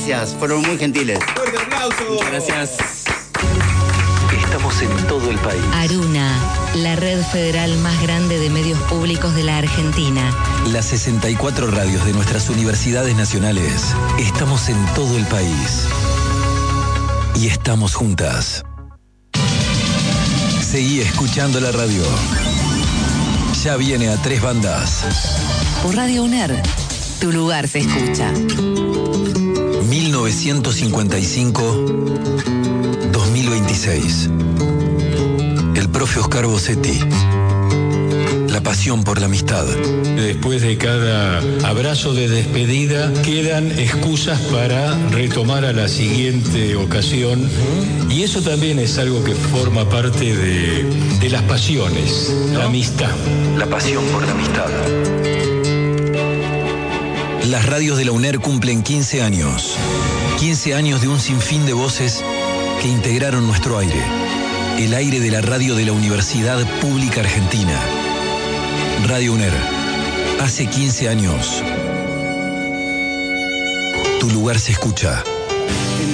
gracias, fueron muy gentiles. ¡Fuerte aplauso! Muchas gracias. Estamos en todo el país. Aruna, la red federal más grande de medios públicos de la Argentina. Las 64 radios de nuestras universidades nacionales. Estamos en todo el país. Y estamos juntas. Seguí escuchando la radio. Ya viene a 3 bandas. Por Radio UNER, tu lugar se escucha. 1955-2026. El profe Oscar Bossetti. La pasión por la amistad. Después de cada abrazo de despedida, quedan excusas para retomar a la siguiente ocasión. Y eso también es algo que forma parte de las pasiones, ¿no? La amistad. La pasión por la amistad. Las radios de la UNER cumplen 15 años. 15 años de un sinfín de voces que integraron nuestro aire. El aire de la radio de la Universidad Pública Argentina. Radio UNER. Hace 15 años. Tu lugar se escucha.